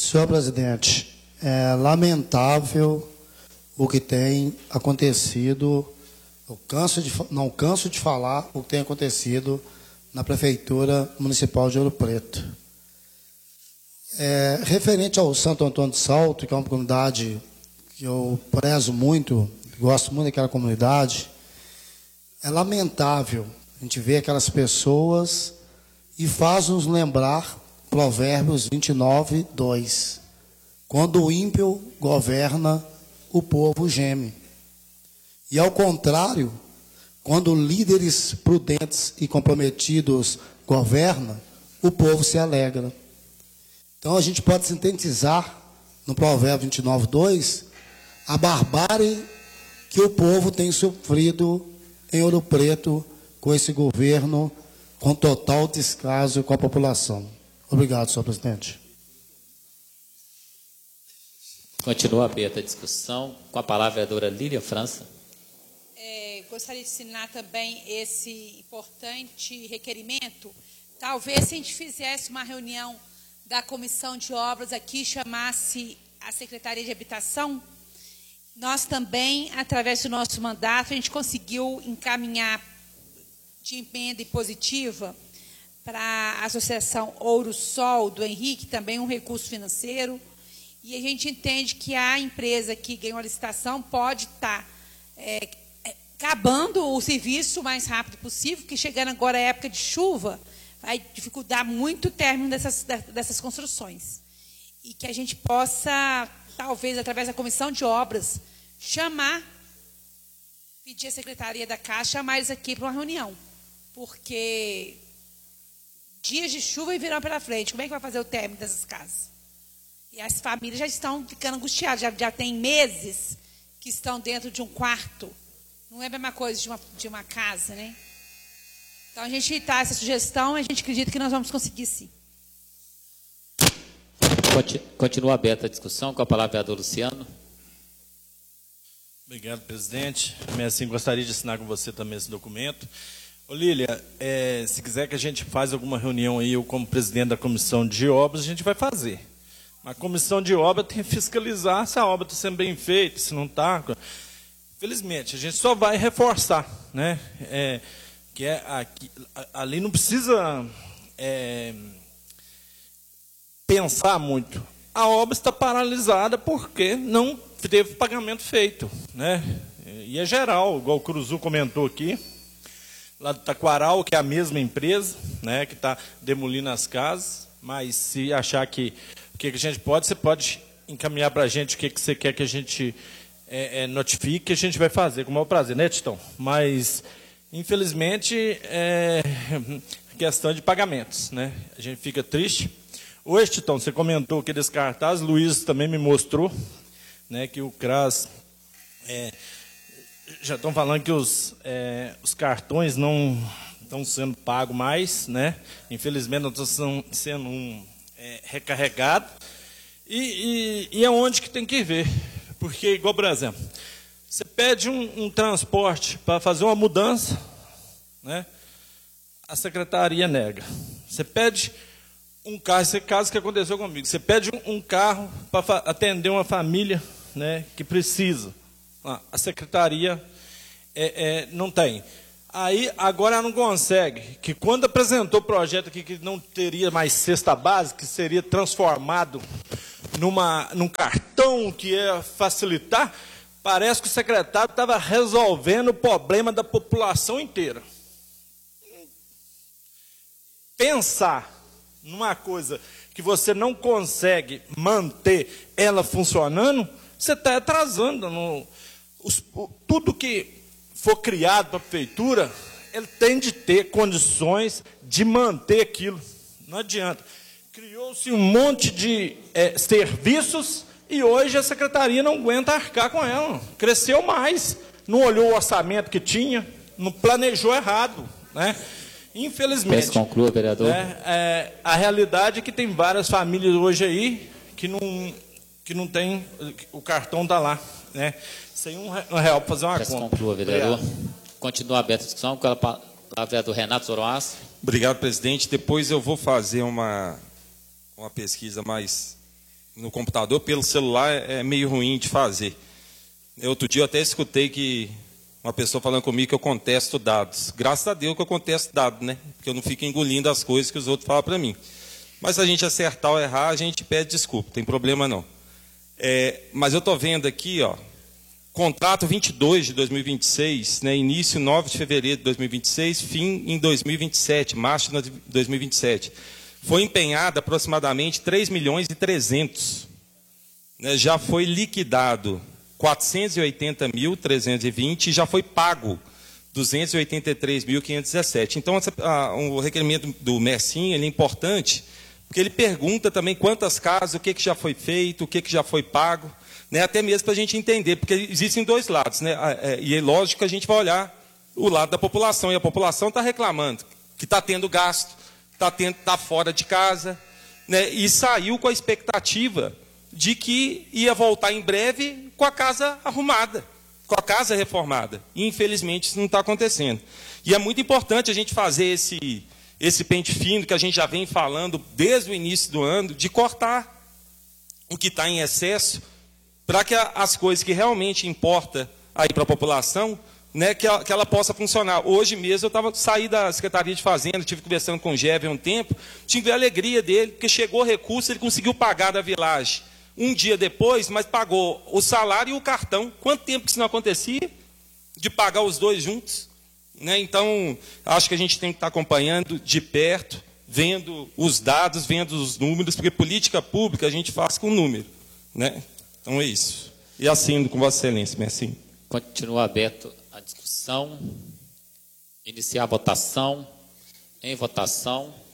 Senhor presidente, é lamentável o que tem acontecido, não canso de falar o que tem acontecido na Prefeitura Municipal de Ouro Preto. Referente ao Santo Antônio de Salto, que é uma comunidade que eu prezo muito, gosto muito daquela comunidade, é lamentável a gente ver aquelas pessoas e faz nos lembrar Provérbios 29, 2. Quando o ímpio governa, o povo geme. E ao contrário, quando líderes prudentes e comprometidos governam, o povo se alegra. Então a gente pode sintetizar no Provérbio 29, 2, a barbárie que o povo tem sofrido em Ouro Preto com esse governo, com total descaso com a população. Obrigado, senhor presidente. Continua aberta a discussão. Com a palavra, a vereadora Lília França. Gostaria de assinar também esse importante requerimento. Talvez, se a gente fizesse uma reunião da Comissão de Obras aqui, chamasse a Secretaria de Habitação, nós também, através do nosso mandato, a gente conseguiu encaminhar de emenda positiva para a Associação Ouro Sol do Henrique, também um recurso financeiro, e a gente entende que a empresa que ganhou a licitação pode estar acabando o serviço o mais rápido possível, porque chegando agora a época de chuva, vai dificultar muito o término dessas construções. E que a gente possa, talvez, através da Comissão de Obras, pedir à Secretaria da Caixa, chamar eles aqui para uma reunião, porque dias de chuva e verão pela frente, como é que vai fazer o término dessas casas? E as famílias já estão ficando angustiadas, já tem meses que estão dentro de um quarto. Não é a mesma coisa de uma casa, né? Então, a gente está essa sugestão e a gente acredita que nós vamos conseguir, sim. Continua aberta a discussão. Com a palavra, vereador Luciano. Obrigado, presidente. Assim, gostaria de assinar com você também esse documento. Ô, Lília, se quiser que a gente faça alguma reunião aí, eu como presidente da Comissão de Obras, a gente vai fazer. A Comissão de Obras tem que fiscalizar se a obra está sendo bem feita, se não está. Felizmente, a gente só vai reforçar, né? Ali não precisa pensar muito. A obra está paralisada porque não teve pagamento feito, né? E é geral, igual o Cruzu comentou aqui, lá do Taquaral, que é a mesma empresa, né, que está demolindo as casas, mas se achar que o que a gente pode, você pode encaminhar para a gente o que você quer que a gente notifique, que a gente vai fazer com o maior prazer, né, Titão? Mas, infelizmente, questão de pagamentos, né? A gente fica triste. Hoje, Titão, você comentou que desse cartaz, Luiz também me mostrou, né, que o CRAS já estão falando que os cartões não estão sendo pagos mais, né? Infelizmente não estão sendo recarregados. E é onde que tem que ver. Porque, igual, por exemplo, você pede um transporte para fazer uma mudança, né? A secretaria nega. Você pede um carro, esse caso que aconteceu comigo, você pede um carro para atender uma família, né, que precisa. A secretaria não tem. Aí, agora ela não consegue, que quando apresentou o projeto aqui que não teria mais cesta básica, que seria transformado num cartão que ia facilitar, parece que o secretário estava resolvendo o problema da população inteira. Pensar numa coisa que você não consegue manter ela funcionando, você está atrasando. Tudo que for criado para a prefeitura, ele tem de ter condições de manter aquilo. Não adianta. Criou-se um monte de serviços e hoje a secretaria não aguenta arcar com ela. Cresceu mais, não olhou o orçamento que tinha, não planejou errado, né? Infelizmente. Conclua, vereador. A realidade é que tem várias famílias hoje aí que não tem, o cartão está lá, né? Sem um real para fazer uma conta. Conclua, vereador. Obrigado. Continua aberta a discussão com a vereador Renato Zoroastro. Obrigado, presidente. Depois eu vou fazer uma pesquisa mais no computador, pelo celular é meio ruim de fazer. Outro dia eu até escutei que uma pessoa falando comigo que eu contesto dados. Graças a Deus que eu contesto dados, né? Porque eu não fico engolindo as coisas que os outros falam para mim. Mas se a gente acertar ou errar, a gente pede desculpa, não tem problema não. Mas eu estou vendo aqui, ó, contrato 22 de 2026, né, início 9 de fevereiro de 2026, fim em 2027, março de 2027. Foi empenhado aproximadamente 3.300.000. Né, já foi liquidado 480.320 e já foi pago 283.517. Então, o requerimento do Mercinho ele é importante, porque ele pergunta também quantas casas, o que já foi feito, o que já foi pago, né, até mesmo para a gente entender, porque existem dois lados, né, e é lógico que a gente vai olhar o lado da população, e a população está reclamando que está tendo gasto, está fora de casa, né, e saiu com a expectativa de que ia voltar em breve com a casa arrumada, com a casa reformada. E, infelizmente, isso não está acontecendo. E é muito importante a gente fazer esse pente fino que a gente já vem falando desde o início do ano, de cortar o que está em excesso, para que as coisas que realmente importam aí para a população, né, que ela possa funcionar. Hoje mesmo eu saí da Secretaria de Fazenda, estive conversando com o Geve há um tempo, tive a alegria dele, porque chegou recurso, ele conseguiu pagar da Village um dia depois, mas pagou o salário e o cartão. Quanto tempo que isso não acontecia? De pagar os dois juntos? Né? Então, acho que a gente tem que estar acompanhando de perto, vendo os dados, vendo os números, porque política pública a gente faz com número. Né? Então é isso. E assino com Vossa Excelência, Mercinho. Continua aberto a discussão. Iniciar a votação. Em votação.